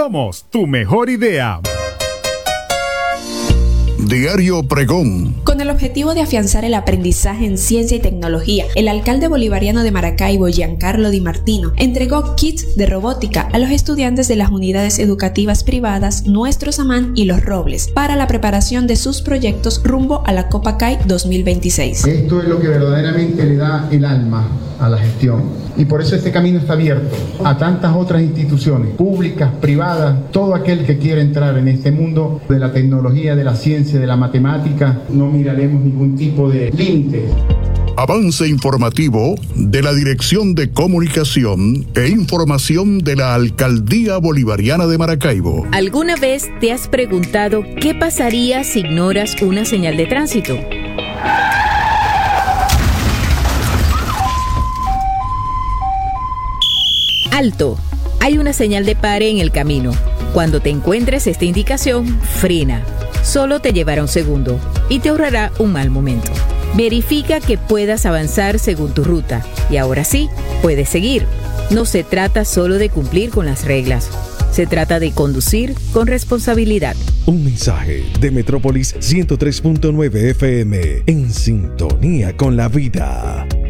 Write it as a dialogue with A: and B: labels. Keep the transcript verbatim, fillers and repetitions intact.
A: Somos tu mejor idea.
B: Diario Pregón.
C: Con el objetivo de afianzar el aprendizaje en ciencia y tecnología, el alcalde bolivariano de Maracaibo, Giancarlo Di Martino, entregó kits de robótica a los estudiantes de las unidades educativas privadas Nuestro Samán y Los Robles para la preparación de sus proyectos rumbo a la Copa C A I dos mil veintiséis.
D: Esto es lo que verdaderamente le da el alma a la gestión. Y por eso este camino está abierto a tantas otras instituciones, públicas, privadas, todo aquel que quiera entrar en este mundo de la tecnología, de la ciencia, de la matemática, no miraremos ningún tipo de límite.
B: Avance informativo de la Dirección de Comunicación e Información de la Alcaldía Bolivariana de Maracaibo.
E: ¿Alguna vez te has preguntado qué pasaría si ignoras una señal de tránsito? Alto. Hay una señal de pare en el camino. Cuando te encuentres esta indicación, frena. Solo te llevará un segundo y te ahorrará un mal momento. Verifica que puedas avanzar según tu ruta y ahora sí, puedes seguir. No se trata solo de cumplir con las reglas. Se trata de conducir con responsabilidad.
F: Un mensaje de Metrópolis ciento tres punto nueve F M en sintonía con la vida.